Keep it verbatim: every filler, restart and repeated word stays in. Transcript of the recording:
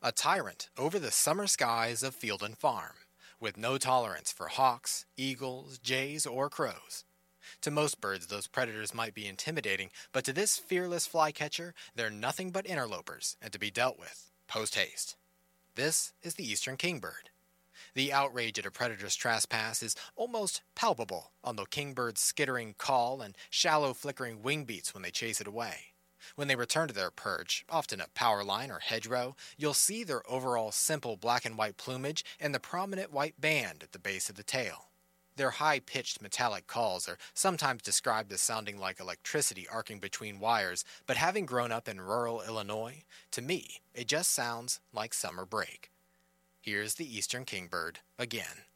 A tyrant over the summer skies of field and farm, with no tolerance for hawks, eagles, jays, or crows. To most birds, those predators might be intimidating, but to this fearless flycatcher, they're nothing but interlopers and to be dealt with post haste. This is the eastern kingbird. The outrage at a predator's trespass is almost palpable on the kingbird's skittering call and shallow flickering wing beats when they chase it away. When they return to their perch, often a power line or hedgerow, you'll see their overall simple black and white plumage and the prominent white band at the base of the tail. Their high-pitched metallic calls are sometimes described as sounding like electricity arcing between wires, but having grown up in rural Illinois, to me, it just sounds like summer break. Here's the eastern kingbird again.